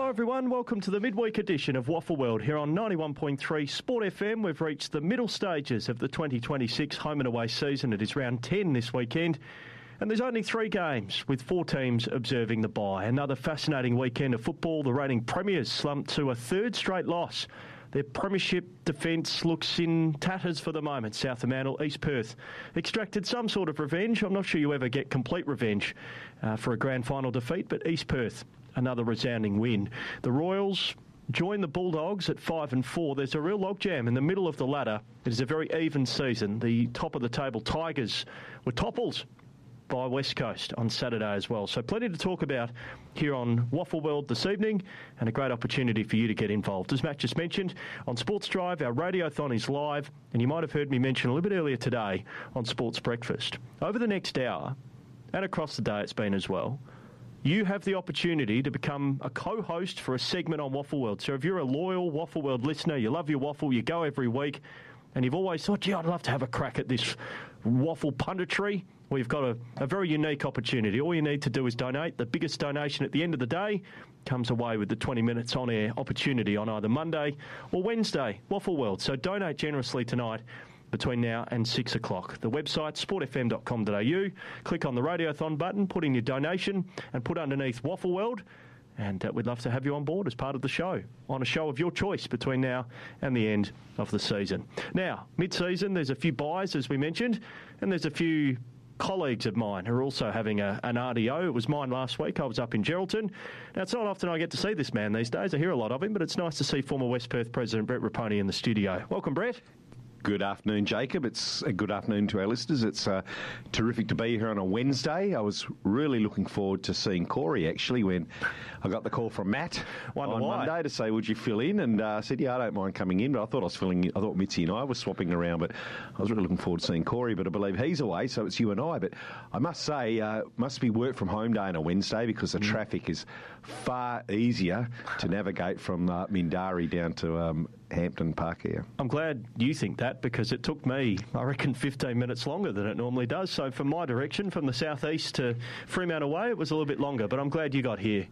Everyone, welcome to the midweek edition of Waffle World here on 91.3 Sport FM. We've reached the middle stages of the 2026 home and away season. It is round 10 this weekend, and there's only 3 games with 4 teams observing the bye. Another fascinating weekend of football. The reigning premiers slumped to a third straight loss. Their premiership defence looks in tatters for the moment. South Fremantle, East Perth extracted some sort of revenge. I'm not sure you ever get complete revenge for a grand final defeat, but East Perth, another resounding win. The Royals join the Bulldogs at 5 and 4. There's a real logjam in the middle of the ladder. It is a very even season. The top of the table Tigers were toppled by West Coast on Saturday as well. So plenty to talk about here on Waffle World this evening, and a great opportunity for you to get involved. As Matt just mentioned, on Sports Drive, our Radiothon is live, and you might have heard me mention a little bit earlier today on Sports Breakfast. Over the next hour, and across the day it's been as well, you have the opportunity to become a co-host for a segment on Waffle World. So if you're a loyal Waffle World listener, you love your waffle, you go every week, and you've always thought, gee, I'd love to have a crack at this waffle punditry, well, you've got a very unique opportunity. All you need to do is donate. The biggest donation at the end of the day comes away with the 20 minutes on-air opportunity on either Monday or Wednesday, Waffle World. So donate generously tonight between now and 6 o'clock. The website, sportfm.com.au. Click on the Radiothon button, put in your donation, and put underneath Waffle World. And we'd love to have you on board as part of the show, on a show of your choice between now and the end of the season. Now, mid-season, there's a few buys, as we mentioned, and there's a few colleagues of mine who are also having an RDO. It was mine last week. I was up in Geraldton. Now, it's not often I get to see this man these days. I hear a lot of him, but it's nice to see former West Perth President Brett Raponi in the studio. Welcome, Brett. Good afternoon, Jacob. It's a good afternoon to our listeners. It's terrific to be here on a Wednesday. I was really looking forward to seeing Corey, actually, when I got the call from Matt on Monday to say, would you fill in? And I said, yeah, I don't mind coming in, but I thought I was filling in. I thought Mitzi and I were swapping around, but I was really looking forward to seeing Corey, but I believe he's away, so it's you and I. But I must say, must be work from home day on a Wednesday, because the traffic is far easier to navigate from Mindari down to Hampton Park here. I'm glad you think that, because it took me, I reckon, 15 minutes longer than it normally does. So from my direction, from the southeast to Fremantle Way, it was a little bit longer, but I'm glad you got here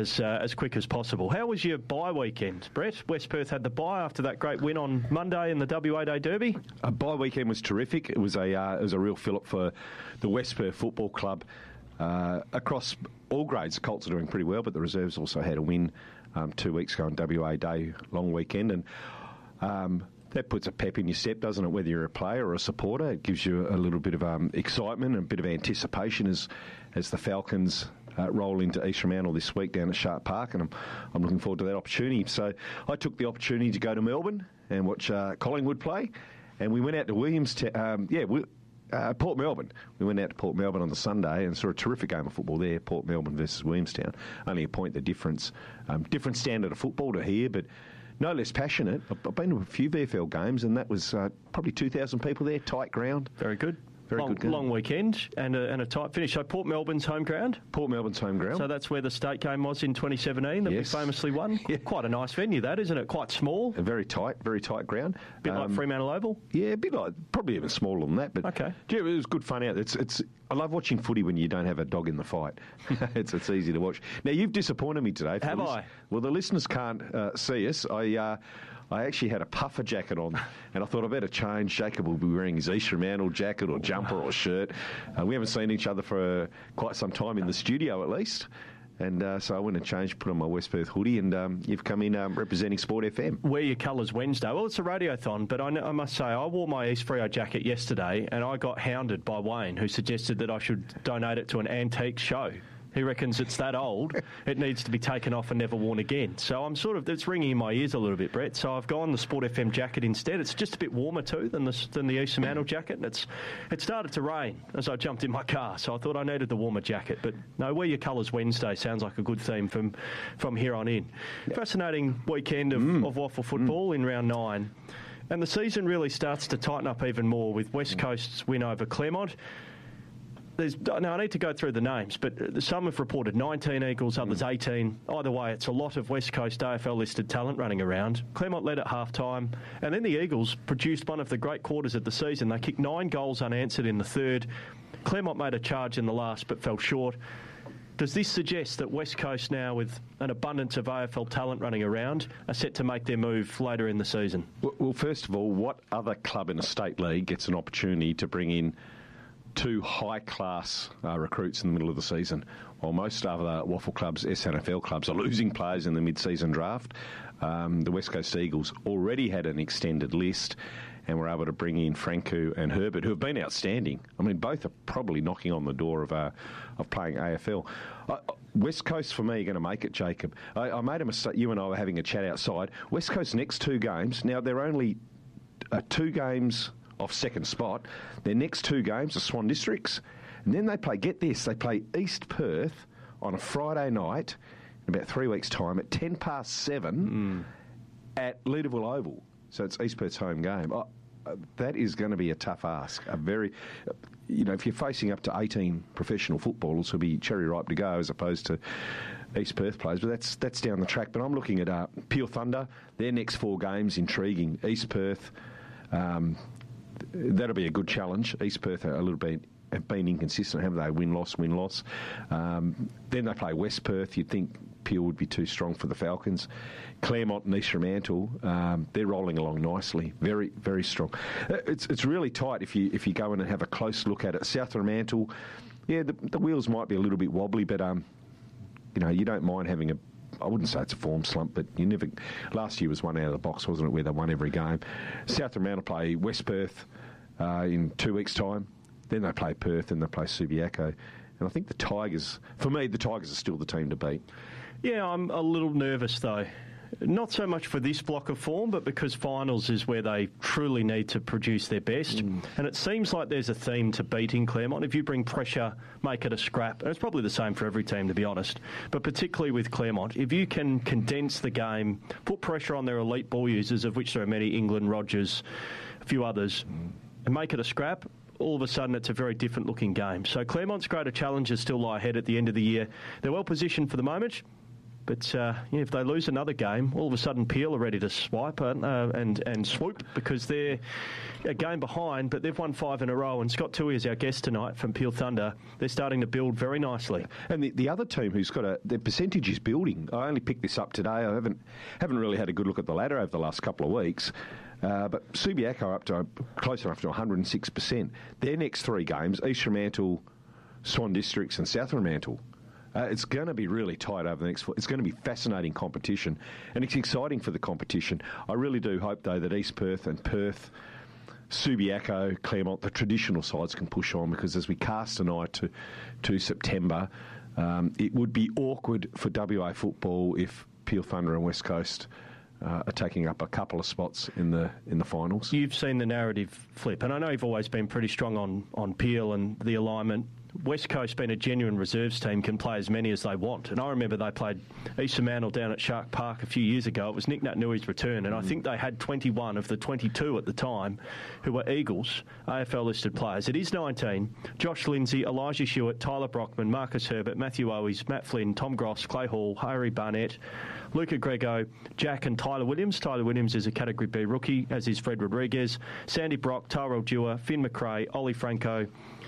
as quick as possible. How was your bye weekend, Brett? West Perth had the bye after that great win on Monday in the WA Day Derby. A bye weekend was terrific. It was a real fill-up for the West Perth Football Club. Across all grades, the Colts are doing pretty well, but the reserves also had a win 2 weeks ago on WA Day, long weekend, and that puts a pep in your step, doesn't it, whether you're a player or a supporter? It gives you a little bit of excitement and a bit of anticipation as the Falcons roll into East Fremantle this week down at Sharp Park, and I'm looking forward to that opportunity. So I took the opportunity to go to Melbourne and watch Collingwood play, and we went out to Port Melbourne. We went out to Port Melbourne on the Sunday and saw a terrific game of football there, Port Melbourne versus Williamstown. Only a point the difference. Different standard of football to here, but no less passionate. I've been to a few VFL games, and that was probably 2,000 people there, tight ground. Very good. Very good game. Long weekend and a tight finish. So Port Melbourne's home ground? Port Melbourne's home ground. So that's where the state game was in 2017 that we famously won? Yeah. Quite a nice venue, that, isn't it? Quite small. Very tight ground. A bit like Fremantle Oval? Yeah, a bit like, probably even smaller than that. But okay. Yeah, it was good fun out. I love watching footy when you don't have a dog in the fight. it's easy to watch. Now, you've disappointed me today. Have I? Well, the listeners can't see us. I actually had a puffer jacket on, and I thought I better change. Jacob will be wearing his East Fremantle jacket or jumper or shirt. We haven't seen each other for quite some time in the studio, at least. And so I went and changed, put on my West Perth hoodie, and you've come in representing Sport FM. Wear your colours Wednesday. Well, it's a radiothon, but I must say, I wore my East Freo jacket yesterday, and I got hounded by Wayne, who suggested that I should donate it to an antique show. He reckons it's that old, it needs to be taken off and never worn again. So it's ringing in my ears a little bit, Brett. So I've gone the Sport FM jacket instead. It's just a bit warmer too than the East Fremantle jacket. And it started to rain as I jumped in my car, so I thought I needed the warmer jacket. But no, wear your colours Wednesday sounds like a good theme from here on in. Yep. Fascinating weekend of waffle football in round 9. And the season really starts to tighten up even more with West Coast's win over Claremont. Now, I need to go through the names, but some have reported 19 Eagles, others 18. Either way, it's a lot of West Coast AFL-listed talent running around. Claremont led at half-time, and then the Eagles produced one of the great quarters of the season. They kicked 9 goals unanswered in the third. Claremont made a charge in the last, but fell short. Does this suggest that West Coast now, with an abundance of AFL talent running around, are set to make their move later in the season? Well, first of all, what other club in a state league gets an opportunity to bring in two high-class recruits in the middle of the season? While most other WAFL clubs, SNFL clubs, are losing players in the mid-season draft, the West Coast Eagles already had an extended list and were able to bring in Franco and Herbert, who have been outstanding. I mean, both are probably knocking on the door of playing AFL. West Coast, for me, are going to make it, Jacob. I made a mistake. You and I were having a chat outside. West Coast's next two games, now they're only 2 games off second spot. Their next 2 games are Swan Districts. And then they play, get this, they play East Perth on a Friday night in about 3 weeks' time at 7:10 at Leederville Oval. So it's East Perth's home game. That is going to be a tough ask. If you're facing up to 18 professional footballers who'll be cherry ripe to go as opposed to East Perth players, but that's down the track. But I'm looking at Peel Thunder. Their next 4 games, intriguing. East Perth, that'll be a good challenge. East Perth are a little bit have been inconsistent, haven't they? Win-loss. Then they play West Perth. You'd think Peel would be too strong for the Falcons. Claremont and East Fremantle, they're rolling along nicely. Very, very strong. It's really tight if you go in and have a close look at it. South Fremantle, yeah, the wheels might be a little bit wobbly, but you don't mind having I wouldn't say it's a form slump, but last year was one out of the box, wasn't it, where they won every game. South Fremantle play West Perth in 2 weeks' time. Then they play Perth and they play Subiaco. And I think the Tigers are still the team to beat. Yeah, I'm a little nervous, though. Not so much for this block of form, but because finals is where they truly need to produce their best. And it seems like there's a theme to beating Claremont. If you bring pressure, make it a scrap. And it's probably the same for every team, to be honest. But particularly with Claremont, if you can condense the game, put pressure on their elite ball users, of which there are many, England, Rogers, a few others, and make it a scrap, all of a sudden it's a very different looking game. So Claremont's greater challenges still lie ahead at the end of the year. They're well positioned for the moment, but if they lose another game, all of a sudden Peel are ready to swipe and swoop, because they're a game behind, but they've won 5 in a row. And Scott Toohey is our guest tonight from Peel Thunder. They're starting to build very nicely. And the other team who's got their percentage is building. I only picked this up today. I haven't really had a good look at the ladder over the last couple of weeks. But Subiaco are up to close enough to 106%. Their next 3 games, East Fremantle, Swan Districts and South Fremantle. It's going to be really tight over the next 4. It's going to be fascinating competition, and it's exciting for the competition. I really do hope, though, that East Perth and Perth, Subiaco, Claremont, the traditional sides can push on, because as we cast an eye to September, it would be awkward for WA football if Peel Thunder and West Coast are taking up a couple of spots in the finals. You've seen the narrative flip, and I know you've always been pretty strong on Peel and the alignment. West Coast, being a genuine reserves team, can play as many as they want. And I remember they played East Fremantle down at Shark Park a few years ago. It was Nick Nutnui's return, and I think they had 21 of the 22 at the time who were Eagles, AFL-listed players. It is 19. Josh Lindsay, Elijah Hewitt, Tyler Brockman, Marcus Herbert, Matthew Owies, Matt Flynn, Tom Gross, Clay Hall, Harry Barnett, Luca Grego, Jack and Tyler Williams. Tyler Williams is a Category B rookie, as is Fred Rodriguez, Sandy Brock, Tyrell Dewar, Finn McRae, Ollie Franco,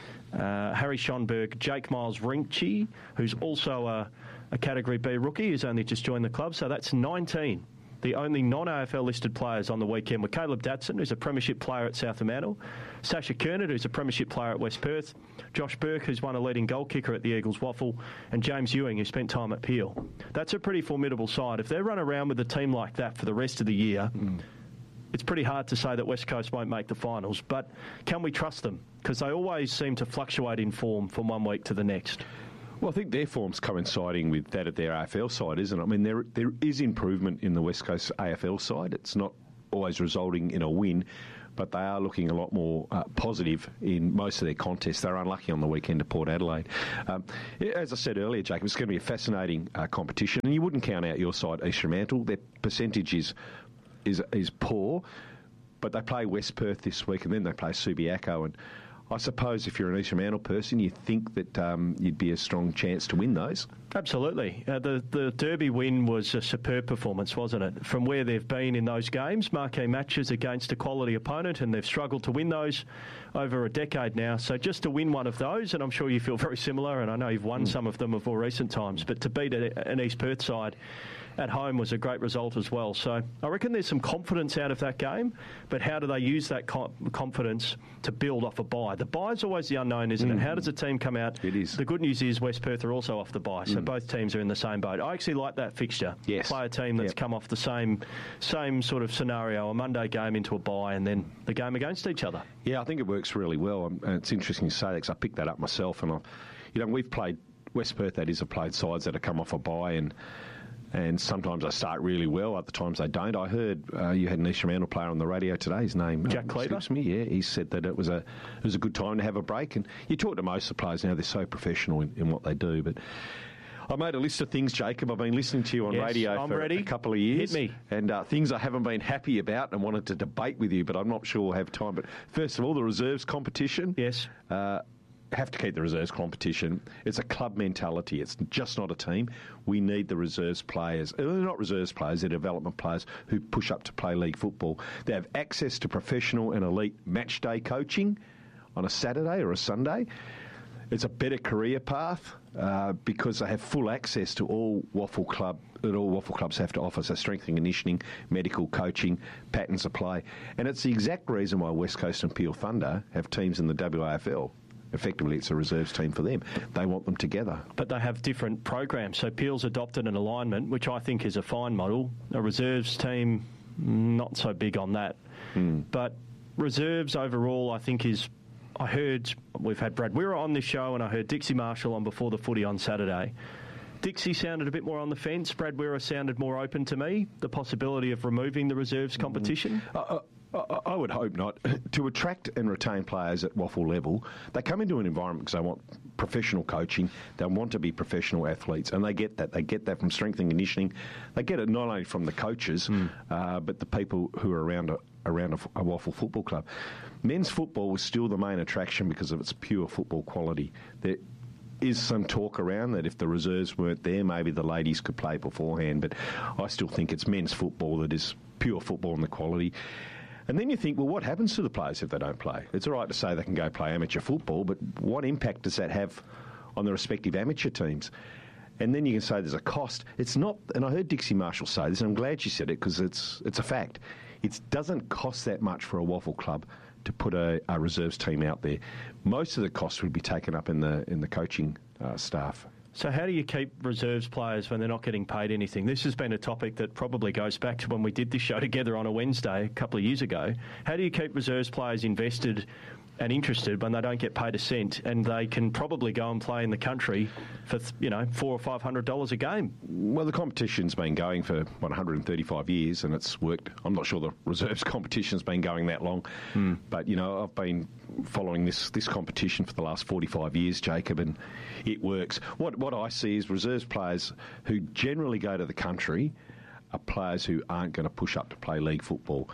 Harry Schonberg, Jake Miles-Rinchie, who's also a Category B rookie, who's only just joined the club. So that's 19. The only non-AFL listed players on the weekend were Caleb Datson, who's a premiership player at South Fremantle, Sasha Kernett, who's a premiership player at West Perth, Josh Burke, who's won a leading goal kicker at the Eagles WAFL, and James Ewing, who spent time at Peel. That's a pretty formidable side. If they run around with a team like that for the rest of the year, it's pretty hard to say that West Coast won't make the finals. But can we trust them? Because they always seem to fluctuate in form from one week to the next. Well, I think their form's coinciding with that of their AFL side, isn't it? I mean, there is improvement in the West Coast AFL side. It's not always resulting in a win, but they are looking a lot more positive in most of their contests. They're unlucky on the weekend to Port Adelaide. As I said earlier, Jacob, it's going to be a fascinating competition, and you wouldn't count out your side, East Fremantle. Their percentage is poor, but they play West Perth this week, and then they play Subiaco, and I suppose if you're an East Fremantle person, you think that you'd be a strong chance to win those. Absolutely. The Derby win was a superb performance, wasn't it? From where they've been in those games, marquee matches against a quality opponent, and they've struggled to win those over a decade now. So just to win one of those, and I'm sure you feel very similar, and I know you've won some of them of more recent times, but to beat an East Perth side at home was a great result as well. So I reckon there's some confidence out of that game, but how do they use that confidence to build off a bye? The bye's always the unknown, isn't it? How does a team come out? It is. The good news is West Perth are also off the bye, so both teams are in the same boat. I actually like that fixture. Yes. Play a team that's come off the same sort of scenario, a Monday game into a bye, and then the game against each other. Yeah, I think it works really well. And it's interesting to say that because I picked that up myself. And we've played West Perth, that is, have played sides that have come off a bye, and sometimes they start really well, other times they don't. I heard you had an East Fremantle player on the radio today. His name Jack Cleaver. Slips me. Yeah, he said that it was a good time to have a break. And you talk to most of the players now; they're so professional in what they do. But I made a list of things, Jacob. I've been listening to you on radio for a couple of years. Hit me. And things I haven't been happy about and wanted to debate with you, but I'm not sure we'll have time. But first of all, the reserves competition. Yes. Have to keep the reserves competition. It's a club mentality. It's just not a team. We need the reserves players. They're not reserves players, they're development players who push up to play league football. They have access to professional and elite match day coaching on a Saturday or a Sunday. It's a better career path because they have full access to all WAFL clubs have to offer, so strength and conditioning, medical coaching, patterns of play. And it's the exact reason why West Coast and Peel Thunder have teams in the WAFL. Effectively, it's a reserves team for them. They want them together. But they have different programs. So Peel's adopted an alignment, which I think is a fine model. A reserves team, not so big on that. But reserves overall, I think I heard, we've had Brad Weir on this show, and I heard Dixie Marshall on Before the Footy on Saturday. Dixie sounded a bit more on the fence. Brad Weir sounded more open to me, the possibility of removing the reserves competition. I would hope not. To attract and retain players at WAFL level, they come into an environment because they want professional coaching, they want to be professional athletes, and they get that. They get that from strength and conditioning. They get it not only from the coaches, but the people who are around a WAFL football club. Men's football was still the main attraction because of its pure football quality. There is some talk around that if the reserves weren't there, maybe the ladies could play beforehand, but I still think it's men's football that is pure football and the quality. And then you think, well, what happens to the players if they don't play? It's all right to say they can go play amateur football, but what impact does that have on the respective amateur teams? And then you can say there's a cost. It's not, and I heard Dixie Marshall say this, and I'm glad she said it because it's a fact. It doesn't cost that much for a WAFL club to put a reserves team out there. Most of the costs would be taken up in the coaching staff. So how do you keep reserves players when they're not getting paid anything? This has been a topic that probably goes back to when we did this show together on a Wednesday a couple of years ago. How do you keep reserves players invested and interested when they don't get paid a cent and they can probably go and play in the country for $400 or $500 a game? Well, the competition's been going for 135 years and it's worked. I'm not sure the reserves competition's been going that long, but I've been following this competition for the last 45 years, Jacob, and it works. What I see is reserves players who generally go to the country are players who aren't going to push up to play league football.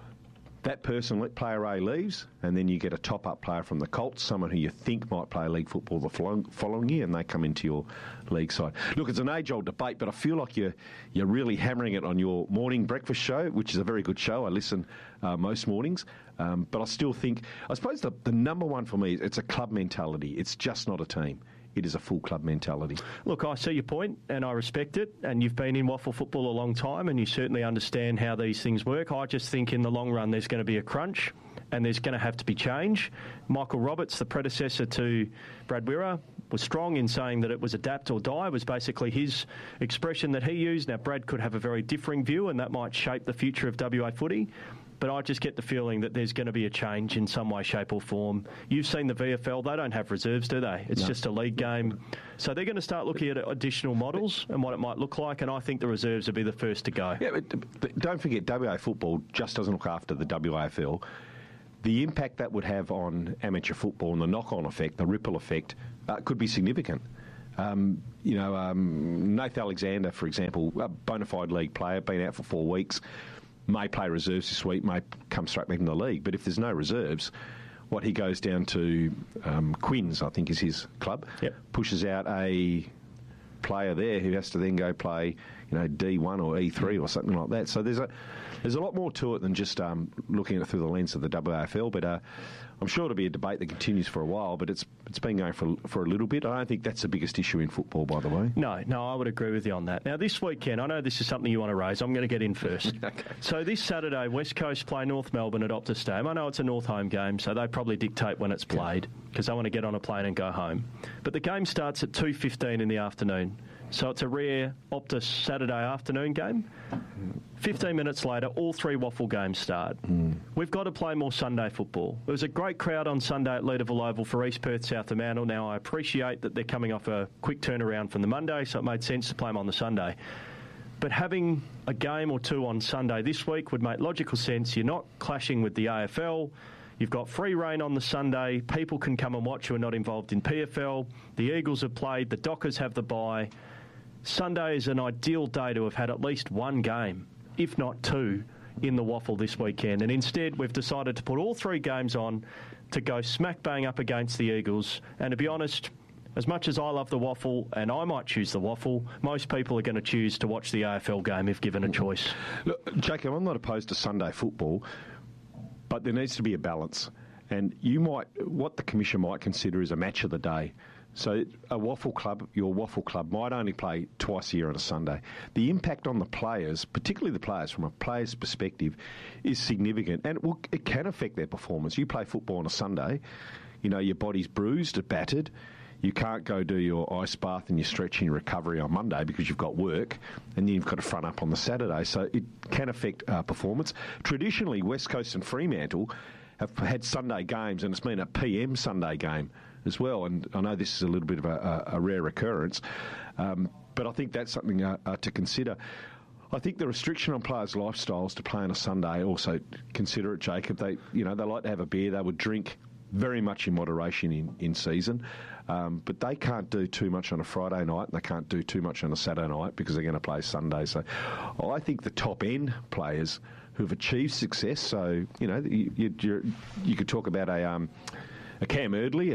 That person, player A, leaves, and then you get a top-up player from the Colts, someone who you think might play league football the following year, and they come into your league side. Look, it's an age-old debate, but I feel like you're really hammering it on your morning breakfast show, which is a very good show. I listen most mornings, but I still think, I suppose the number one for me, it's a club mentality. It's just not a team. It is a full club mentality. Look, I see your point and I respect it, and you've been in WAFL football a long time and you certainly understand how these things work. I just think in the long run there's going to be a crunch and there's going to have to be change. Michael Roberts, the predecessor to Brad Weir, was strong in saying that it was adapt or die, was basically his expression that he used. Now, Brad could have a very differing view and that might shape the future of WA footy. But I just get the feeling that there's going to be a change in some way, shape or form. You've seen the VFL. They don't have reserves, do they? It's just a league game. So they're going to start looking at additional models and what it might look like, and I think the reserves will be the first to go. Yeah, but don't forget, WA football just doesn't look after the WAFL. The impact that would have on amateur football and the knock-on effect, the ripple effect, could be significant. Nath Alexander, for example, a bona fide league player, been out for 4 weeks, may play reserves this week, may come straight back in the league. But if there's no reserves, what he goes down to Quins, I think is his club, pushes out a player there who has to then go play, D1 or E3 or something like that. So there's a lot more to it than just looking at it through the lens of the WAFL. But I'm sure it'll be a debate that continues for a while. But it's been going for a little bit. I don't think that's the biggest issue in football, by the way. No, I would agree with you on that. Now, this weekend, I know this is something you want to raise. I'm going to get in first. Okay. So this Saturday, West Coast play North Melbourne at Optus Stadium. I know it's a North home game, so they probably dictate when it's played because they want to get on a plane and go home. But the game starts at 2:15 in the afternoon. So it's a rare Optus Saturday afternoon game. 15 minutes later, all three WAFL games start. We've got to play more Sunday football. There was a great crowd on Sunday at Leederville Oval for East Perth South Fremantle. Now, I appreciate that they're coming off a quick turnaround from the Monday, so it made sense to play them on the Sunday. But having a game or two on Sunday this week would make logical sense. You're not clashing with the AFL. You've got free reign on the Sunday. People can come and watch who are not involved in PFL. The Eagles have played. The Dockers have the bye. Sunday is an ideal day to have had at least one game, if not two, in the WAFL this weekend. And instead, we've decided to put all three games on to go smack bang up against the Eagles. And to be honest, as much as I love the WAFL, and I might choose the WAFL, most people are going to choose to watch the AFL game if given a choice. Look, Jacob, I'm not opposed to Sunday football, but there needs to be a balance. And what the Commission might consider is a match of the day. So a WAFL club, your WAFL club, might only play twice a year on a Sunday. The impact on the players, particularly the players from a player's perspective, is significant. And it can affect their performance. You play football on a Sunday, your body's bruised, battered. You can't go do your ice bath and your stretching recovery on Monday because you've got work, and then you've got to front up on the Saturday. So it can affect performance. Traditionally, West Coast and Fremantle have had Sunday games, and it's been a PM Sunday game as well. And I know this is a little bit of a rare occurrence, but I think that's something to consider. I think the restriction on players' lifestyles to play on a Sunday, also consider it, Jacob. They like to have a beer. They would drink very much in moderation in season, but they can't do too much on a Friday night, and they can't do too much on a Saturday night because they're going to play Sunday. So I think the top-end players who've achieved success, so, you could talk about a Cam Erdley,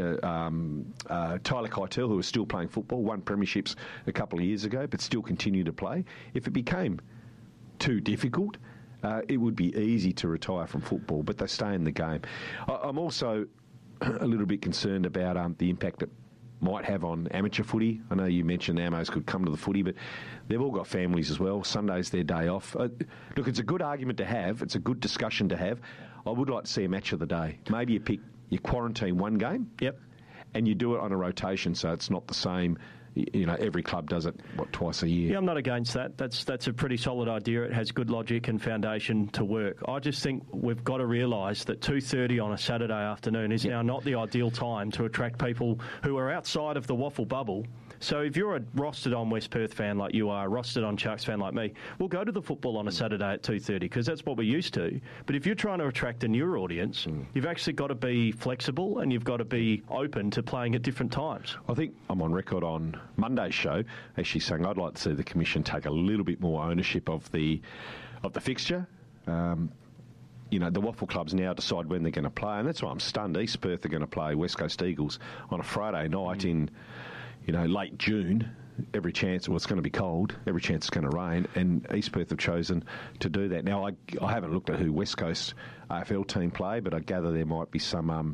Tyler Keitel, who is still playing football, won premierships a couple of years ago, but still continue to play. If it became too difficult, it would be easy to retire from football, but they stay in the game. I'm also a little bit concerned about the impact it might have on amateur footy. I know you mentioned Amos could come to the footy, but they've all got families as well. Sunday's their day off. Look, it's a good argument to have. It's a good discussion to have. I would like to see a match of the day. Maybe you quarantine one game, and you do it on a rotation, so it's not the same. Every club does it, twice a year? Yeah, I'm not against that. That's a pretty solid idea. It has good logic and foundation to work. I just think we've got to realise that 2:30 on a Saturday afternoon is now not the ideal time to attract people who are outside of the WAFL bubble. So if you're a rostered-on West Perth fan like you are, a rostered-on Sharks fan like me, we'll go to the football on a Saturday at 2:30 because that's what we're used to. But if you're trying to attract a newer audience, you've actually got to be flexible and you've got to be open to playing at different times. I think I'm on record on Monday's show actually saying I'd like to see the Commission take a little bit more ownership of the fixture. The WAFL clubs now decide when they're going to play, and that's why I'm stunned. East Perth are going to play West Coast Eagles on a Friday night in late June. Every chance, it's going to be cold, every chance it's going to rain, and East Perth have chosen to do that. Now, I haven't looked at who West Coast AFL team play, but I gather there might be some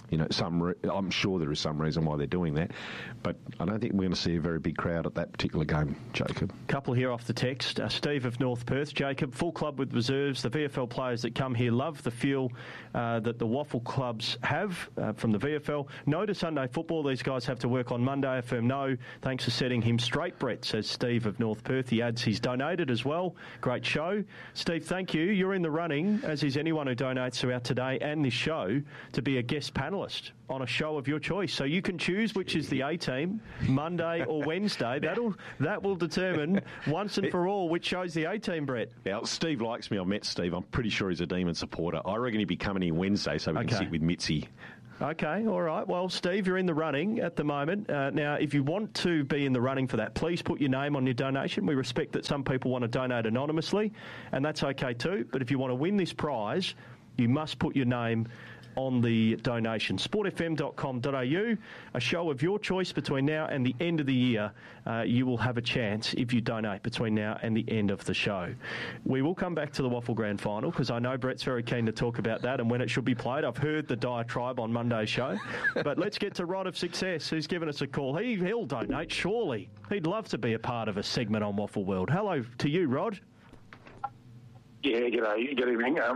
I'm sure there is some reason why they're doing that, but I don't think we're going to see a very big crowd at that particular game, Jacob. Couple here off the text. Steve of North Perth. Jacob, full club with reserves. The VFL players that come here love the feel that the WAFL clubs have from the VFL. No to Sunday football. These guys have to work on Monday. I affirm no. Thanks for setting him straight, Brett, says Steve of North Perth. He adds he's donated as well. Great show. Steve, thank you. You're in the running, as is anyone who donates throughout today and this show, to be a guest panelist on a show of your choice. So you can choose which is the A team, Monday or Wednesday. That will determine once and for all which show's the A team, Brett. Now, Steve likes me. I've met Steve. I'm pretty sure he's a Demon supporter. I reckon he'd be coming in Wednesday so we can sit with Mitzi. Okay, all right. Well, Steve, you're in the running at the moment. Now, if you want to be in the running for that, please put your name on your donation. We respect that some people want to donate anonymously, and that's okay too. But if you want to win this prize, you must put your name on the donation. sportfm.com.au, a show of your choice between now and the end of the year. You will have a chance if you donate between now and the end of the show. We will come back to the Waffle Grand Final because I know Brett's very keen to talk about that and when it should be played. I've heard the diatribe on Monday's show. But let's get to Rod of Success, who's given us a call. He'll donate, surely. He'd love to be a part of a segment on Waffle World. Hello to you, Rod. Yeah, good evening. I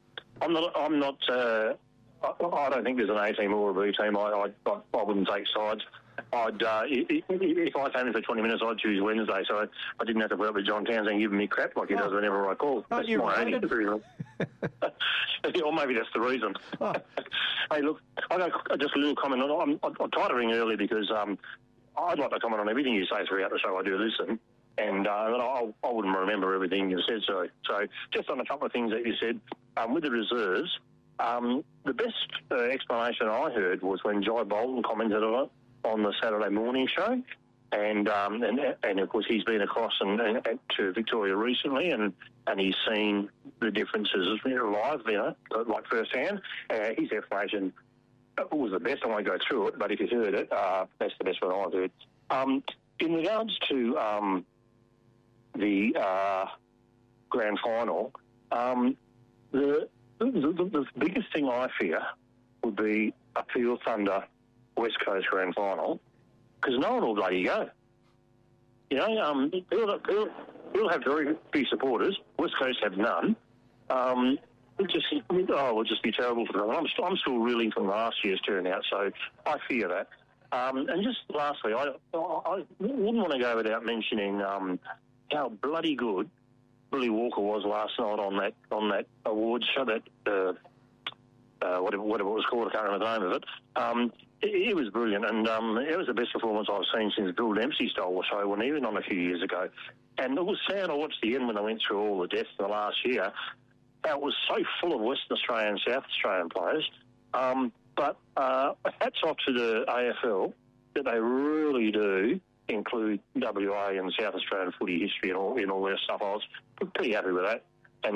don't think there's an A team or a B team. I wouldn't take sides. If I came in for 20 minutes, I'd choose Wednesday, so I didn't have to put up with John Townsend giving me crap like he does whenever I call. That's my only reason. Or maybe that's the reason. Oh. Hey, look, I got just a little comment. I tried to ring early because I'd like to comment on everything you say throughout the show. I do listen. And I wouldn't remember everything you said, so just on a couple of things that you said, with the reserves, the best explanation I heard was when Jai Bolton commented on it on the Saturday morning show, and of course he's been across and to Victoria recently, and he's seen the differences live, like firsthand. His explanation was the best. I won't go through it, but if you heard it, that's the best one I've heard. In regards to the grand final, the biggest thing I fear would be a Peel Thunder West Coast grand final, because no one will bloody go. Peel have very few supporters. West Coast have none. It would just be terrible for them. I'm still reeling from last year's turnout, so I fear that. And just lastly, I wouldn't want to go without mentioning how bloody good Billy Walker was last night on that awards show, that whatever it was called, I can't remember the name of it. It was brilliant, and it was the best performance I've seen since Bill Dempsey stole the show, when even on a few years ago. And it was sad. I watched the end when they went through all the deaths in the last year. It was so full of Western Australian and South Australian players. But hats off to the AFL that they really do include WA and South Australian footy history in all their stuff. I was pretty happy with that.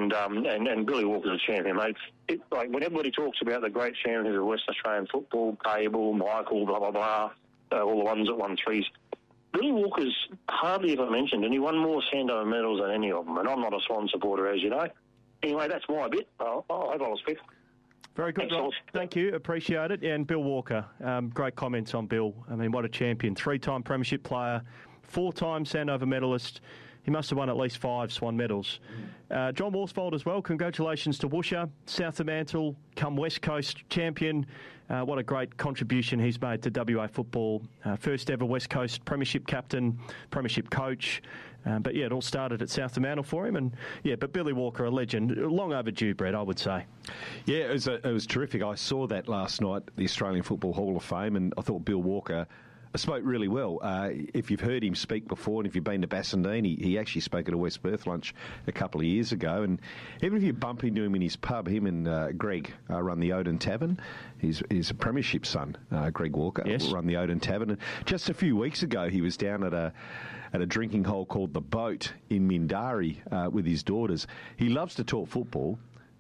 And Billy Walker's a champion, mate. Like when everybody talks about the great champions of Western Australian football, Cable, Michael, blah, blah, blah, all the ones that won threes, Billy Walker's hardly ever mentioned, and he won more Sandover medals than any of them. And I'm not a Swan supporter, as you know. Anyway, that's my bit. I hope I was fit. Very good, Rob. Thank you. Appreciate it. And Bill Walker, great comments on Bill. I mean, what a champion. 3-time premiership player, 4-time Sandover medalist. He must have won at least 5 Swan medals. John Worsfold as well. Congratulations to Woosha, South Fremantle, come West Coast champion. What a great contribution he's made to WA football. First ever West Coast premiership captain, premiership coach. But yeah, it all started at South Fremantle for him, and yeah. But Billy Walker, a legend, long overdue, Brett, I would say. Yeah, it was terrific. I saw that last night, the Australian Football Hall of Fame, and I thought Bill Walker spoke really well. If you've heard him speak before, and if you've been to Bassendean, he actually spoke at a West Perth lunch a couple of years ago. And even if you bump into him in his pub, him and Greg run the Odin Tavern. He's a premiership son, Greg Walker, yes. Run the Odin Tavern. And just a few weeks ago, he was down at a drinking hole called The Boat in Mindarie with his daughters. He loves to talk football.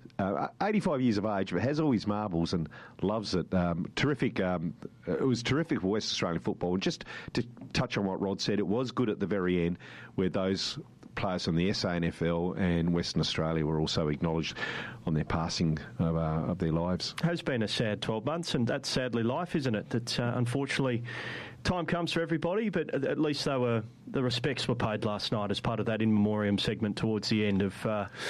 85 years of age, but has all his marbles and loves it. Terrific. It was terrific for West Australian football. And just to touch on what Rod said, it was good at the very end where those players from the SANFL and Western Australia were also acknowledged on their passing of their lives. Has been a sad 12 months, and that's sadly life, isn't it? That unfortunately time comes for everybody, but at least the respects were paid last night as part of that in memoriam segment towards the end of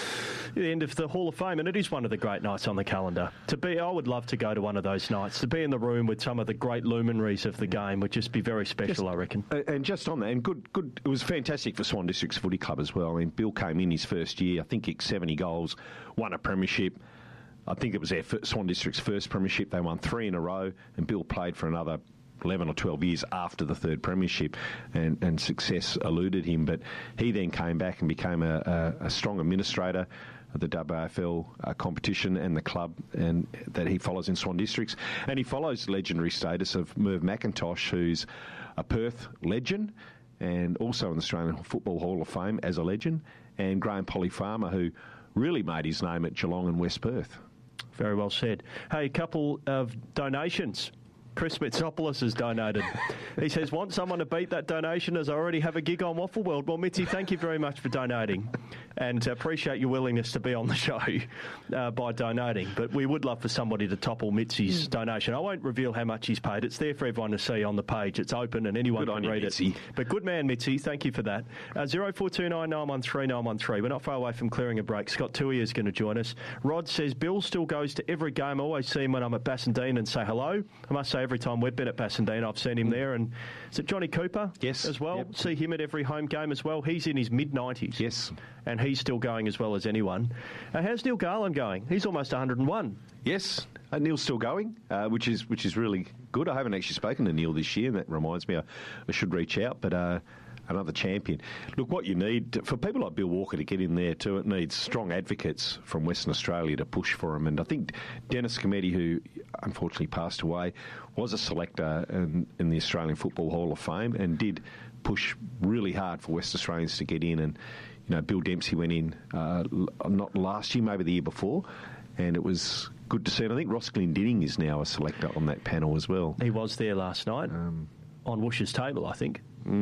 the Hall of Fame, and it is one of the great nights on the calendar. I would love to go to one of those nights. To be in the room with some of the great luminaries of the game would just be very special, I reckon. And just on that, and good. It was fantastic for Swan Districts Footy Club as well. I mean, Bill came in his first year, I think, kicked 70 goals, won a premiership. I think it was their Swan District's first premiership. They won 3 in a row, and Bill played for another 11 or 12 years after the third premiership, and success eluded him. But he then came back and became a strong administrator of the WAFL competition and the club, and that he follows in Swan Districts. And he follows legendary status of Merv McIntosh, who's a Perth legend and also in the Australian Football Hall of Fame as a legend, and Graham Polly-Farmer, who really made his name at Geelong and West Perth. Very well said. Hey, a couple of donations. Chris Mitsopoulos has donated. He says, want someone to beat that donation as I already have a gig on Waffle World. Well, Mitzi, thank you very much for donating and appreciate your willingness to be on the show by donating. But we would love for somebody to topple Mitzi's donation. I won't reveal how much he's paid. It's there for everyone to see on the page. It's open and anyone can read it. But good man, Mitzi. Thank you for that. 0429 913 913. We're not far away from clearing a break. Scott Tui is going to join us. Rod says, Bill still goes to every game. I always see him when I'm at Bassendean and say hello. I must say, every time we've been at Bassendean, I've seen him there. And is it Johnny Cooper? Yes. As well? Yep. See him at every home game as well. He's in his mid-90s. Yes. And he's still going as well as anyone. How's Neil Garland going? He's almost 101. Yes, Neil's still going, which is really good. I haven't actually spoken to Neil this year, and that reminds me I should reach out, but another champion. Look, what you need, for people like Bill Walker to get in there too, it needs strong advocates from Western Australia to push for him. And I think Dennis Cometti, who unfortunately passed away, was a selector in the Australian Football Hall of Fame and did push really hard for West Australians to get in. And, you know, Bill Dempsey went in not last year, maybe the year before, and it was good to see. And I think Ross Glendinning is now a selector on that panel as well. He was there last night on Woosh's table, I think.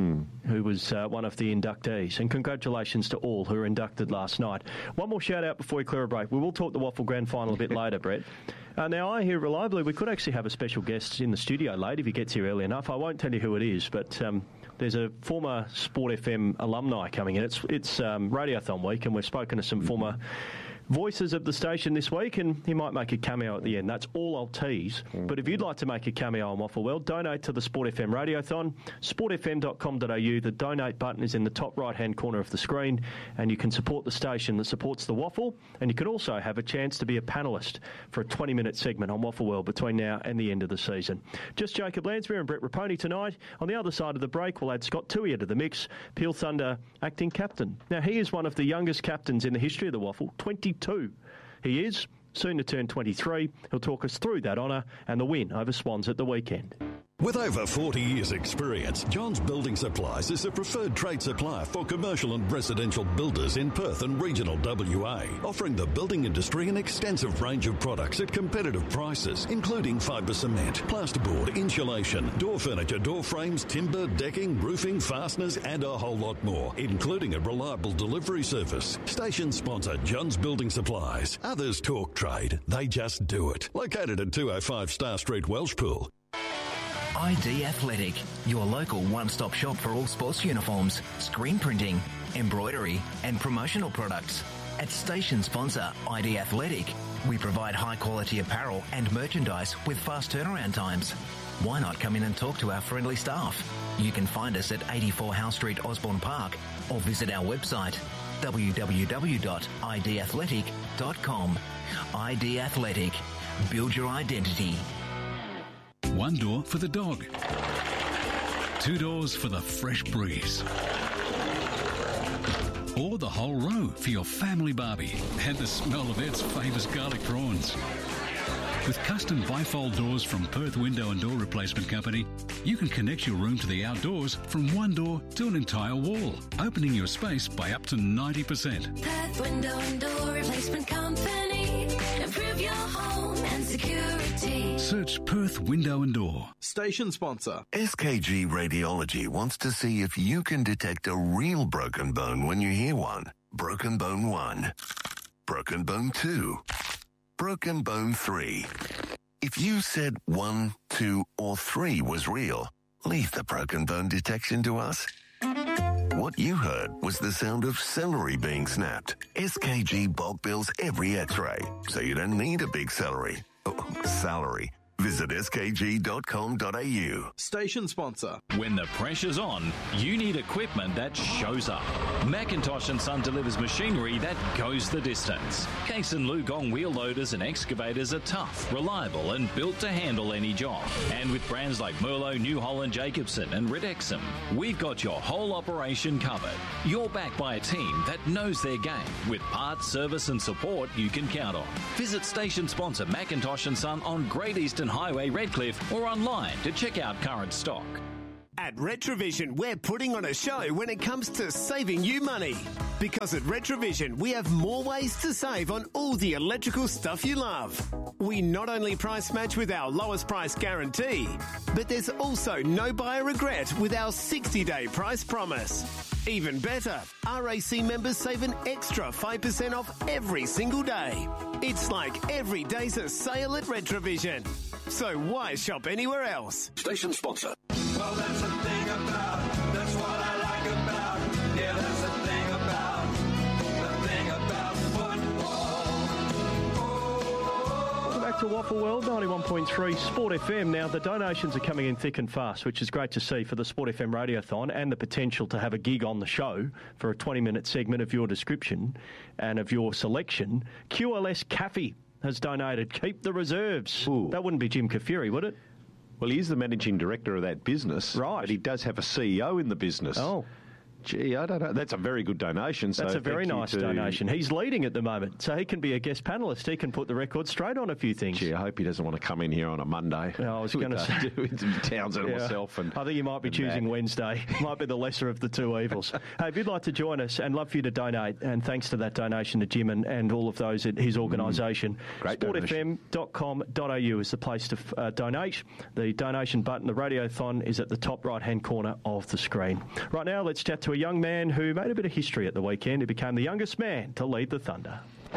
Who was one of the inductees. And congratulations to all who were inducted last night. One more shout out before we clear a break. We will talk the Waffle Grand Final a bit later, Brett. Now, I hear reliably we could actually have a special guest in the studio late if he gets here early enough. I won't tell you who it is, but there's a former Sport FM alumni coming in. It's Radiothon week, and we've spoken to some former voices of the station this week, and he might make a cameo at the end. That's all I'll tease. But if you'd like to make a cameo on Waffle World, donate to the Sport FM Radiothon, sportfm.com.au. The donate button is in the top right-hand corner of the screen, and you can support the station that supports the Waffle, and you can also have a chance to be a panellist for a 20-minute segment on Waffle World between now and the end of the season. Just Jacob Lansbury and Brett Raponi tonight. On the other side of the break, we'll add Scott Tui to the mix, Peel Thunder acting captain. Now, he is one of the youngest captains in the history of the Waffle, 22. He is, soon to turn 23. He'll talk us through that honour and the win over Swans at the weekend. With over 40 years' experience, Johns Building Supplies is the preferred trade supplier for commercial and residential builders in Perth and regional WA, offering the building industry an extensive range of products at competitive prices, including fibre cement, plasterboard, insulation, door furniture, door frames, timber, decking, roofing, fasteners, and a whole lot more, including a reliable delivery service. Station sponsor Johns Building Supplies. Others talk trade, they just do it. Located at 205 Star Street, Welshpool. ID Athletic, your local one-stop shop for all sports uniforms, screen printing, embroidery and promotional products. At station sponsor ID Athletic, we provide high-quality apparel and merchandise with fast turnaround times. Why not come in and talk to our friendly staff? You can find us at 84 Howe Street, Osborne Park, or visit our website www.idathletic.com. ID Athletic. Build your identity. One door for the dog. Two doors for the fresh breeze. Or the whole row for your family barbie and the smell of its famous garlic prawns. With custom bifold doors from Perth Window and Door Replacement Company, you can connect your room to the outdoors from one door to an entire wall, opening your space by up to 90%. Perth Window and Door Replacement Company. Improve your home and security. Search Perth Window and Door. Station sponsor. SKG Radiology wants to see if you can detect a real broken bone when you hear one. Broken bone 1. Broken bone 2. Broken bone 3. If you said 1, 2, or 3 was real, leave the broken bone detection to us. What you heard was the sound of celery being snapped. SKG bulk bills every x-ray, so you don't need a big salary. Visit skg.com.au. Station sponsor. When the pressure's on, you need equipment that shows up. Macintosh & Son delivers machinery that goes the distance. Case and Lugong wheel loaders and excavators are tough, reliable and built to handle any job. And with brands like Merlo, New Holland, Jacobson and Ridexum, we've got your whole operation covered. You're backed by a team that knows their game with parts, service and support you can count on. Visit station sponsor Macintosh & Son on Great Eastern Highway, Redcliffe, or online to check out current stock. At Retrovision, we're putting on a show when it comes to saving you money. Because at Retrovision, we have more ways to save on all the electrical stuff you love. We not only price match with our lowest price guarantee, but there's also no buyer regret with our 60-day price promise. Even better, RAC members save an extra 5% off every single day. It's like every day's a sale at Retrovision. So why shop anywhere else? Station sponsor. Well, that's the thing about, that's what I like about, yeah, that's the thing about football. Welcome back to Waffle World, 91.3 Sport FM. Now, the donations are coming in thick and fast, which is great to see for the Sport FM Radiothon and the potential to have a gig on the show for a 20-minute segment of your description and of your selection. QLS Cafe has donated Keep the Reserves. Ooh. That wouldn't be Jim Kafiri, would it? Well, he is the managing director of that business. Right. But he does have a CEO in the business. Oh. Gee, I don't know. That's a very good donation. That's so a very nice donation. He's leading at the moment, so he can be a guest panellist. He can put the record straight on a few things. Gee, I hope he doesn't want to come in here on a Monday. No, I was going to say with Townsend and myself. And I think you might be choosing Matt. Wednesday. Might be the lesser of the two evils. Hey, if you'd like to join us, and love for you to donate, and thanks to that donation to Jim and all of those at his organisation. Great donation. sportfm.com.au is the place to donate. The donation button, the Radiothon, is at the top right-hand corner of the screen. Right now, let's chat to a young man who made a bit of history at the weekend. He became the youngest man to lead the Thunder.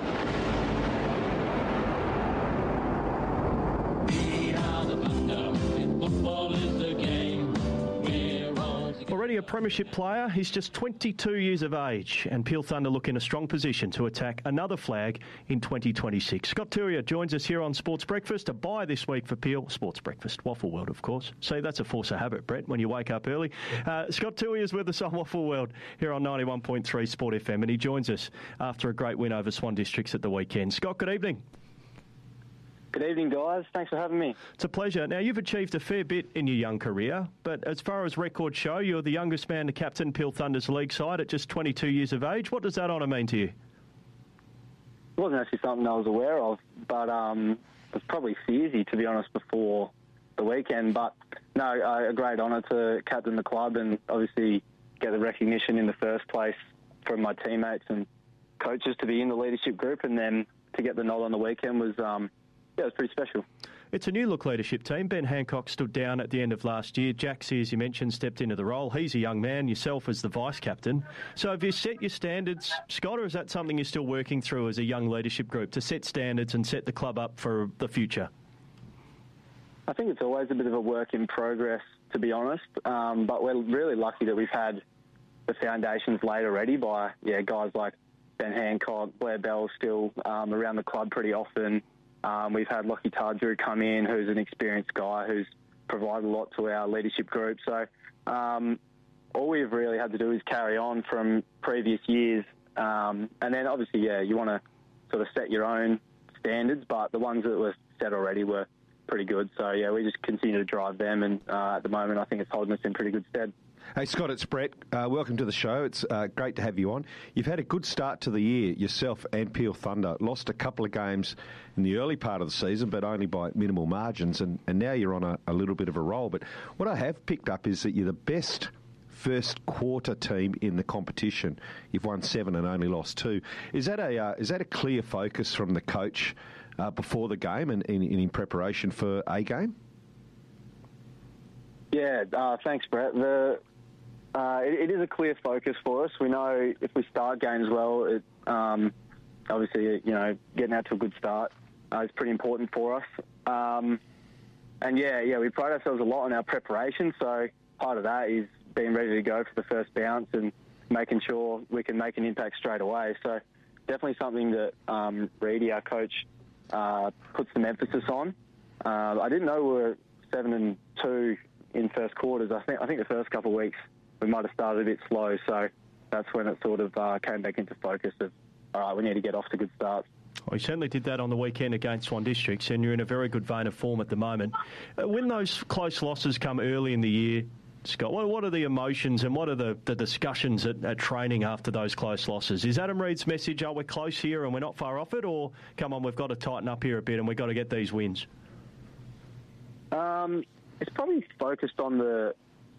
Already a premiership player, he's just 22 years of age, and Peel Thunder look in a strong position to attack another flag in 2026. Scott Turia joins us here on Sports Breakfast. A bye this week for Peel. Sports Breakfast, Waffle World, of course. See, that's a force of habit, Brett, when you wake up early. Scott Turia is with us on Waffle World here on 91.3 Sport FM, and he joins us after a great win over Swan Districts at the weekend. Scott, good evening. Good evening, guys. Thanks for having me. It's a pleasure. Now, you've achieved a fair bit in your young career, but as far as records show, you're the youngest man to captain Peel Thunder's league side at just 22 years of age. What does that honour mean to you? It wasn't actually something I was aware of, but it was probably easy, to be honest, before the weekend. But, no, a great honour to captain the club and obviously get the recognition in the first place from my teammates and coaches to be in the leadership group, and then to get the nod on the weekend was... yeah, it was pretty special. It's a new-look leadership team. Ben Hancock stood down at the end of last year. Jaxie, as you mentioned, stepped into the role. He's a young man, yourself as the vice-captain. So have you set your standards, Scott, or is that something you're still working through as a young leadership group, to set standards and set the club up for the future? I think it's always a bit of a work in progress, to be honest, but we're really lucky that we've had the foundations laid already by guys like Ben Hancock, Blair Bell still around the club pretty often. We've had Lockie Tardrew come in, who's an experienced guy who's provided a lot to our leadership group. So all we've really had to do is carry on from previous years. And then obviously, you want to sort of set your own standards, but the ones that were set already were pretty good. So, we just continue to drive them. And at the moment, I think it's holding us in pretty good stead. Hey, Scott, it's Brett. Welcome to the show. It's great to have you on. You've had a good start to the year, yourself and Peel Thunder. Lost a couple of games in the early part of the season, but only by minimal margins, and now you're on a little bit of a roll. But what I have picked up is that you're the best first quarter team in the competition. You've won 7 and only lost 2. Is that a clear focus from the coach before the game and in preparation for a game? Yeah, thanks, Brett. It is a clear focus for us. We know if we start games well, obviously, getting out to a good start is pretty important for us. And we pride ourselves a lot on our preparation. So part of that is being ready to go for the first bounce and making sure we can make an impact straight away. So definitely something that Reedy, our coach, puts some emphasis on. I didn't know we were 7-2 in first quarters. I think the first couple of weeks we might have started a bit slow, so that's when it sort of came back into focus of, all right, we need to get off to good starts. Well, you certainly did that on the weekend against Swan Districts, and you're in a very good vein of form at the moment. When those close losses come early in the year, Scott, what are the emotions and what are the discussions at training after those close losses? Is Adam Reid's message, we're close here and we're not far off it, or come on, we've got to tighten up here a bit and we've got to get these wins? It's probably focused on the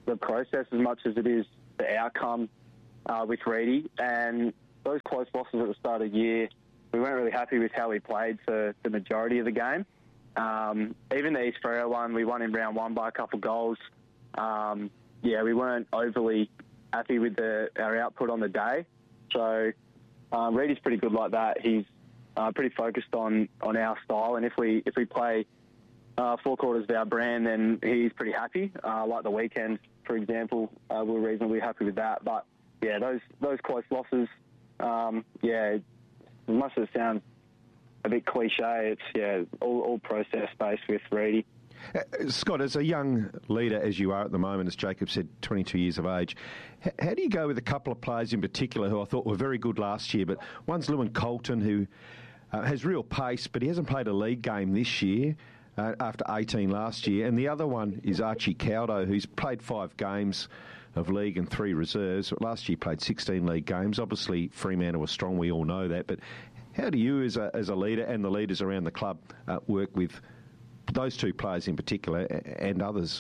the process as much as it is the outcome with Reedy. And those close losses at the start of the year, we weren't really happy with how we played for the majority of the game. Even the East Freo one, we won in round one by a couple goals. We weren't overly happy with our output on the day. So Reedy's pretty good like that. He's pretty focused on our style, and if we play 4 quarters of our brand, then he's pretty happy. Like the weekend, for example, we're reasonably happy with that. But yeah, those close losses, as much as it sounds a bit cliche, it's all process based with Reedy. Scott, as a young leader as you are at the moment, as Jacob said, 22 years of age, how do you go with a couple of players in particular who I thought were very good last year? But one's Lewin Colton, who has real pace, but he hasn't played a league game this year after 18 last year. And the other one is Archie Caudo, who's played 5 games of league and 3 reserves. Last year played 16 league games. Obviously, Fremantle was strong, we all know that. But how do you, as a leader and the leaders around the club, work with those 2 players in particular and others?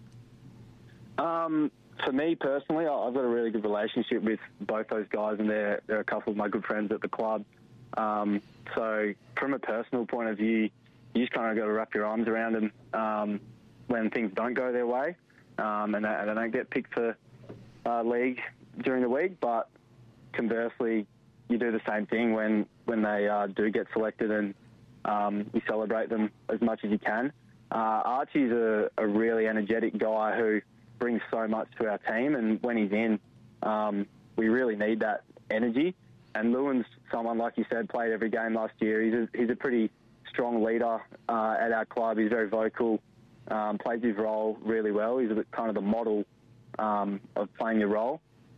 For me personally, I've got a really good relationship with both those guys, and they're a couple of my good friends at the club. So from a personal point of view, you just kind of got to wrap your arms around them when things don't go their way, and they don't get picked for league during the week. But conversely, you do the same thing when they do get selected, and you celebrate them as much as you can. Archie's a really energetic guy who brings so much to our team, and when he's in, we really need that energy. And Lewin's someone, like you said, played every game last year. He's a pretty strong leader at our club. He's very vocal, plays his role really well. He's kind of the model of playing your role.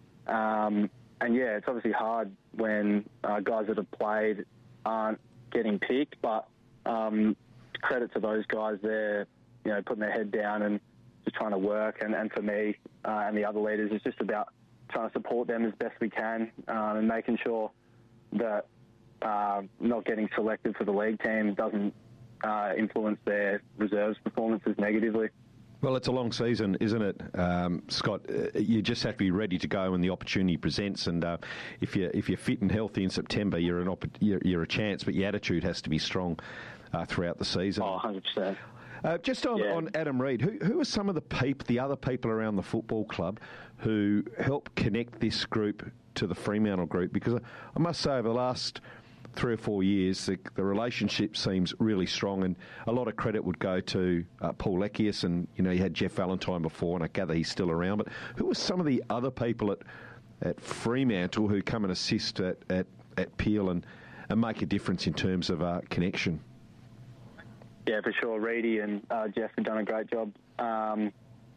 It's obviously hard when guys that have played aren't getting picked, but credit to those guys. They're putting their head down and just trying to work. And for me and the other leaders, it's just about trying to support them as best we can and making sure that not getting selected for the league team doesn't influence their reserves performances negatively. Well, it's a long season, isn't it, Scott? You just have to be ready to go when the opportunity presents. And if you're fit and healthy in September, you're a chance. But your attitude has to be strong throughout the season. Oh, 100%. Just on Adam Reid, who are some of the other people around the football club who help connect this group to the Fremantle group? Because I must say, over the last 3 or 4 years, the relationship seems really strong, and a lot of credit would go to Paul Leckius, and you had Jeff Valentine before, and I gather he's still around. But who are some of the other people at Fremantle who come and assist at Peel and make a difference in terms of connection? Yeah, for sure. Reedy and Jeff have done a great job. The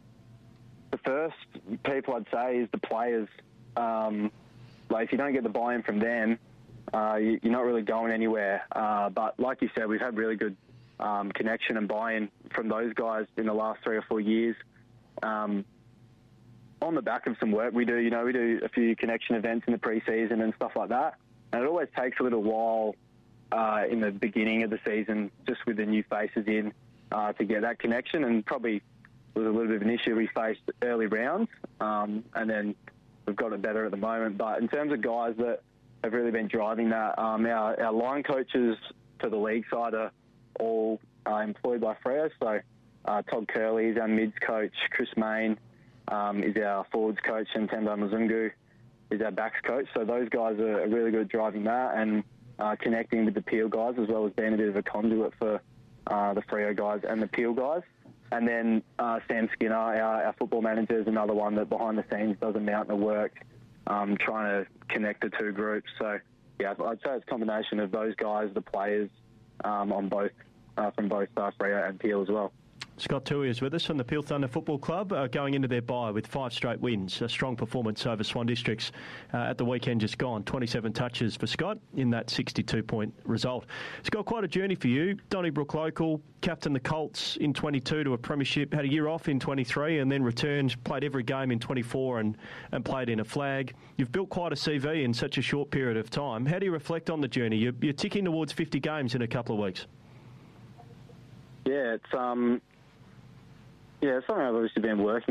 first people I'd say is the players. If you don't get the buy-in from them, you're not really going anywhere. But like you said, we've had really good connection and buy-in from those guys in the last 3 or 4 years. On the back of some work we do, we do a few connection events in the pre-season and stuff like that. And it always takes a little while in the beginning of the season, just with the new faces in, to get that connection. And probably was a little bit of an issue we faced early rounds, and then we've got it better at the moment. But in terms of guys that have really been driving that, our line coaches for the league side are all employed by Freo. So Todd Curley is our mids coach, Chris Main is our forwards coach, and Temba Mzungu is our backs coach. So those guys are really good at driving that and connecting with the Peel guys, as well as being a bit of a conduit for the Freo guys and the Peel guys. And then Sam Skinner, our football manager, is another one that behind the scenes does a mountain of work trying to connect the two groups. So, yeah, I'd say it's a combination of those guys, the players, on both from both Freo and Peel as well. Scott Toohey is with us from the Peel Thunder Football Club, going into their bye with 5 straight wins. A strong performance over Swan Districts at the weekend just gone. 27 touches for Scott in that 62-point result. Scott, quite a journey for you. Donnybrook local, captained the Colts in 22 to a premiership, had a year off in 23 and then returned, played every game in 24 and played in a flag. You've built quite a CV in such a short period of time. How do you reflect on the journey? You're ticking towards 50 games in a couple of weeks. Yeah, it's something I've obviously been working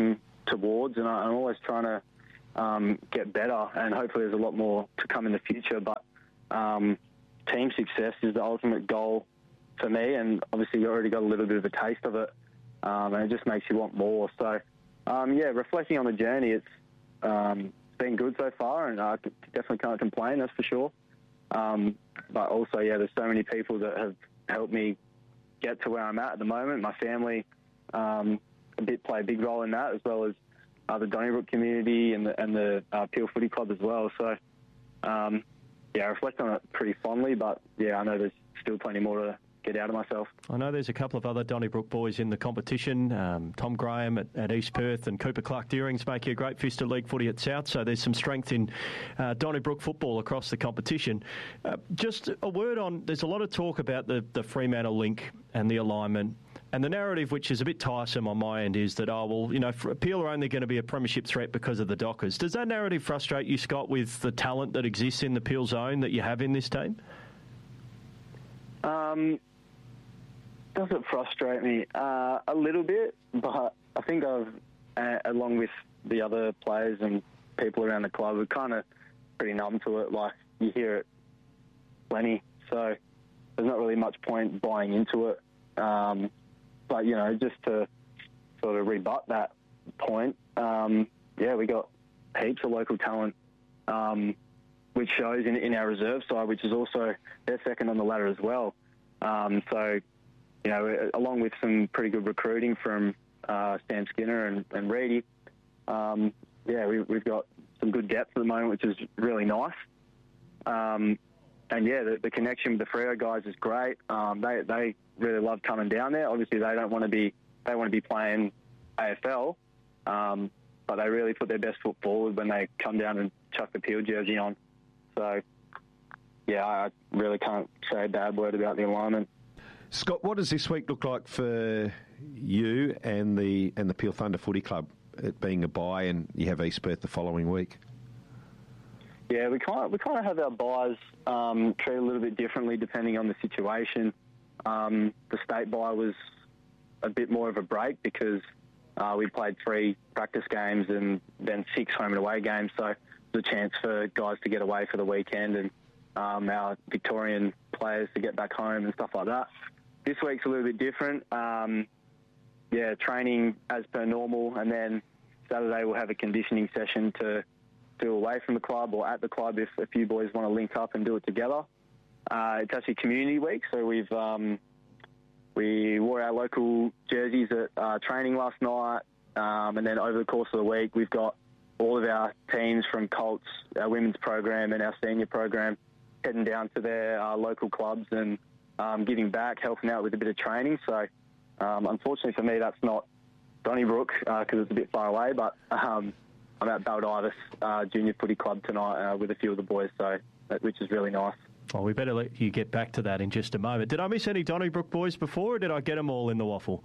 towards, and I'm always trying to get better, and hopefully there's a lot more to come in the future. But team success is the ultimate goal for me, and obviously you already got a little bit of a taste of it, and it just makes you want more. So, reflecting on the journey, it's been good so far, and I definitely can't complain, that's for sure. But also, there's so many people that have helped me get to where I'm at the moment. My family play a big role in that, as well as the Donnybrook community and the Peel Footy Club as well. So, I reflect on it pretty fondly, but I know there's still plenty more to get out of myself. I know there's a couple of other Donnybrook boys in the competition, Tom Graham at East Perth and Cooper Clark-Deering's making a great fist of league footy at South, so there's some strength in Donnybrook football across the competition. Just a word on, there's a lot of talk about the Fremantle link and the alignment, and the narrative, which is a bit tiresome on my end, is that, Peel are only going to be a premiership threat because of the Dockers. Does that narrative frustrate you, Scott, with the talent that exists in the Peel zone that you have in this team? Does it frustrate me? A little bit, but I think along with the other players and people around the club, we're kind of pretty numb to it. Like, you hear it plenty, so there's not really much point buying into it. But, just to sort of rebut that point, we got heaps of local talent, which shows in our reserve side, which is also, they're second on the ladder as well. So, along with some pretty good recruiting from Sam Skinner and Reedy, we've got some good depth at the moment, which is really nice. The connection with the Freo guys is great. They really love coming down there. Obviously, they want to be playing AFL, but they really put their best foot forward when they come down and chuck the Peel jersey on. So, I really can't say a bad word about the alignment. Scott, what does this week look like for you and the Peel Thunder Footy Club, it being a bye and you have East Perth the following week? Yeah, we kind of have our byes treated a little bit differently depending on the situation. The state bye was a bit more of a break because we played 3 practice games and then 6 home and away games, so there's a chance for guys to get away for the weekend and our Victorian players to get back home and stuff like that. This week's a little bit different. Training as per normal, and then Saturday we'll have a conditioning session to do away from the club or at the club if a few boys want to link up and do it together. It's actually community week, so we wore our local jerseys at training last night, and then over the course of the week we've got all of our teams from Colts, our women's program and our senior program, heading down to their local clubs and giving back, helping out with a bit of training. So unfortunately for me, that's not Donnybrook because it's a bit far away, but I'm at Baldivis Junior Footy Club tonight with a few of the boys, which is really nice. Well, we better let you get back to that in just a moment. Did I miss any Donnybrook boys before, or did I get them all in the waffle?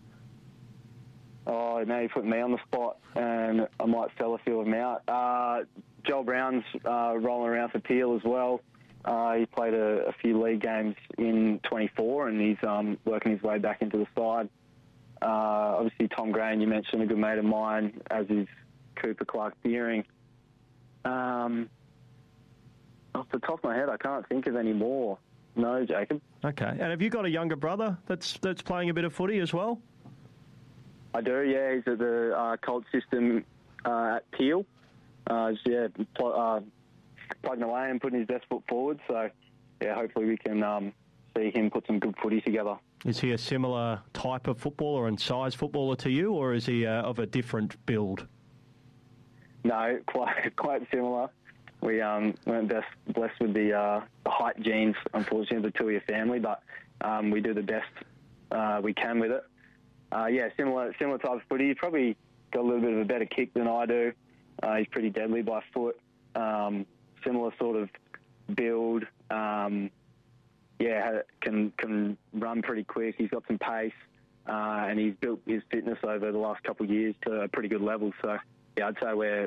Oh, now you put me on the spot, and I might sell a few of them out. Joel Brown's rolling around for Peel as well. He played a few league games in 24, and he's working his way back into the side. Obviously, Tom Graham, you mentioned, a good mate of mine, as is Cooper Clark-Deering. Off the top of my head, I can't think of any more. No, Jacob. Okay. And have you got a younger brother that's playing a bit of footy as well? I do, yeah. He's at the Colt system at Peel. Plugging away and putting his best foot forward. So, hopefully we can see him put some good footy together. Is he a similar type of footballer and size footballer to you, or is he of a different build? No, quite similar. We weren't blessed with the height genes, unfortunately, of the Tuia family, but we do the best we can with it. Similar type of footy. He's probably got a little bit of a better kick than I do. He's pretty deadly by foot. Similar sort of build. Can run pretty quick. He's got some pace, and he's built his fitness over the last couple of years to a pretty good level. So, I'd say we're